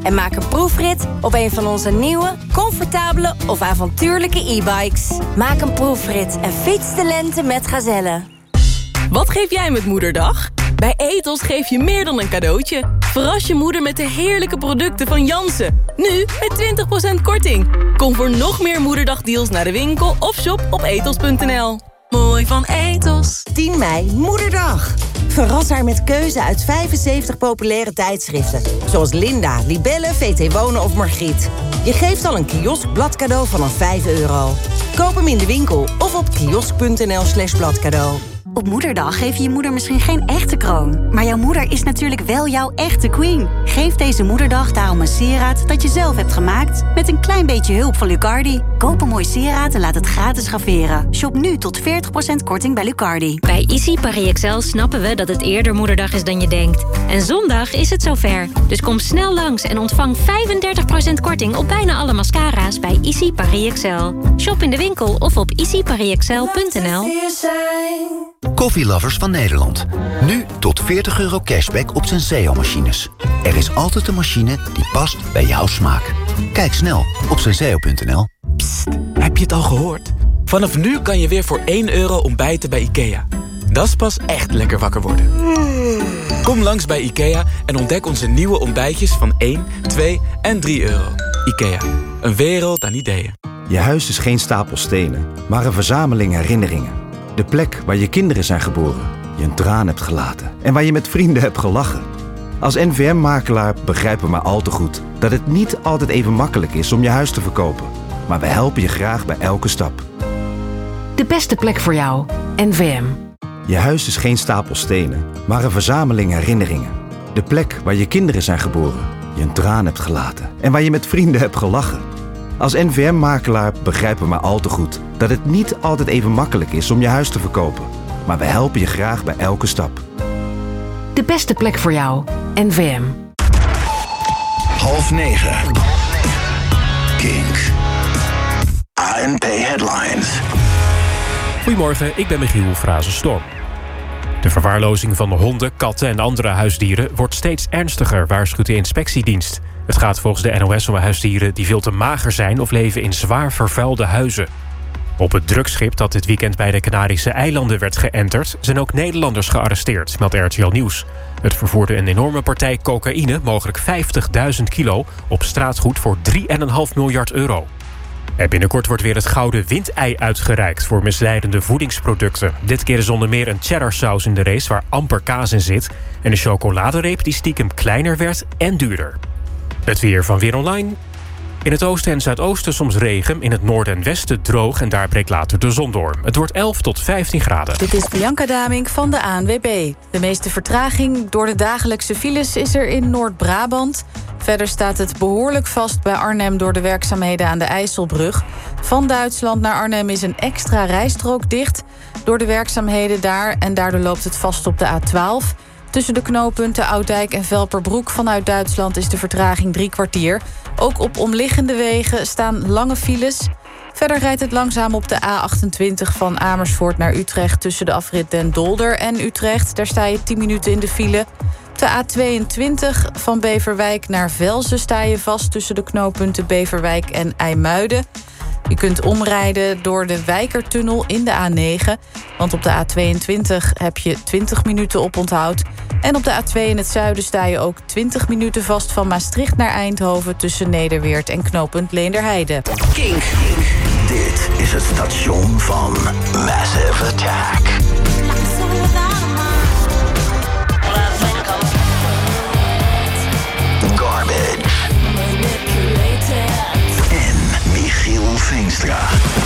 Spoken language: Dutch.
en maak een proefrit op een van onze nieuwe, comfortabele of avontuurlijke e-bikes. Maak een proefrit en fiets de lente met Gazelle. Wat geef jij met Moederdag? Bij Ethos geef je meer dan een cadeautje. Verras je moeder met de heerlijke producten van Jansen. Nu met 20% korting. Kom voor nog meer Moederdagdeals naar de winkel of shop op ethos.nl. Mooi van Ethos. 10 mei, Moederdag. Verras haar met keuze uit 75 populaire tijdschriften. Zoals Linda, Libelle, VT Wonen of Margriet. Je geeft al een kioskbladcadeau van €5. Koop hem in de winkel of op kiosk.nl/bladcadeau. Op Moederdag geef je je moeder misschien geen echte kroon. Maar jouw moeder is natuurlijk wel jouw echte queen. Geef deze Moederdag daarom een sieraad dat je zelf hebt gemaakt... met een klein beetje hulp van Lucardi. Koop een mooi sieraad en laat het gratis graveren. Shop nu tot 40% korting bij Lucardi. Bij Easy Paris Excel snappen we dat het eerder Moederdag is dan je denkt. En zondag is het zover. Dus kom snel langs en ontvang 35% korting op bijna alle mascara's bij Easy Paris Excel. Shop in de winkel of op easyparisexcel.nl. Koffielovers van Nederland. Nu tot €40 cashback op Senseo-machines. Er is altijd een machine die past bij jouw smaak. Kijk snel op senseo.nl. Psst, heb je het al gehoord? Vanaf nu kan je weer voor €1 ontbijten bij IKEA. Dat is pas echt lekker wakker worden. Kom langs bij IKEA en ontdek onze nieuwe ontbijtjes van 1, 2 en €3. IKEA, een wereld aan ideeën. Je huis is geen stapel stenen, maar een verzameling herinneringen. De plek waar je kinderen zijn geboren, je een traan hebt gelaten en waar je met vrienden hebt gelachen. Als NVM-makelaar begrijpen we maar al te goed dat het niet altijd even makkelijk is om je huis te verkopen. Maar we helpen je graag bij elke stap. De beste plek voor jou, NVM. Je huis is geen stapel stenen, maar een verzameling herinneringen. De plek waar je kinderen zijn geboren, je een traan hebt gelaten en waar je met vrienden hebt gelachen. Als NVM-makelaar begrijpen we maar al te goed dat het niet altijd even makkelijk is om je huis te verkopen. Maar we helpen je graag bij elke stap. De beste plek voor jou, NVM. 8:30. Kink. ANP Headlines. Goedemorgen, ik ben Michiel Frazenstorm. De verwaarlozing van honden, katten en andere huisdieren wordt steeds ernstiger, waarschuwt de inspectiedienst. Het gaat volgens de NOS om huisdieren die veel te mager zijn of leven in zwaar vervuilde huizen. Op het drugsschip dat dit weekend bij de Canarische eilanden werd geënterd zijn ook Nederlanders gearresteerd, meldt RTL Nieuws. Het vervoerde een enorme partij cocaïne, mogelijk 50.000 kilo, op straatgoed voor €3,5 miljard. En binnenkort wordt weer het gouden windei uitgereikt voor misleidende voedingsproducten. Dit keer is onder meer een cheddarsaus in de race waar amper kaas in zit en een chocoladereep die stiekem kleiner werd en duurder. Het weer van Weer Online. In het oosten en zuidoosten soms regen, in het noorden en westen droog en daar breekt later de zon door. Het wordt 11 tot 15 graden. Dit is Bianca Damink van de ANWB. De meeste vertraging door de dagelijkse files is er in Noord-Brabant. Verder staat het behoorlijk vast bij Arnhem door de werkzaamheden aan de IJsselbrug. Van Duitsland naar Arnhem is een extra rijstrook dicht door de werkzaamheden daar en daardoor loopt het vast op de A12. Tussen de knooppunten Oudijk en Velperbroek vanuit Duitsland is de vertraging 3 kwartier. Ook op omliggende wegen staan lange files. Verder rijdt het langzaam op de A28 van Amersfoort naar Utrecht tussen de afrit Den Dolder en Utrecht. Daar sta je 10 minuten in de file. Op de A22 van Beverwijk naar Velzen sta je vast tussen de knooppunten Beverwijk en IJmuiden. Je kunt omrijden door de Wijkertunnel in de A9. Want op de A22 heb je 20 minuten oponthoud. En op de A2 in het zuiden sta je ook 20 minuten vast van Maastricht naar Eindhoven tussen Nederweert en knooppunt Leenderheide. Kink. Dit is het station van Massive Attack. Garbage. En Michiel Veenstra.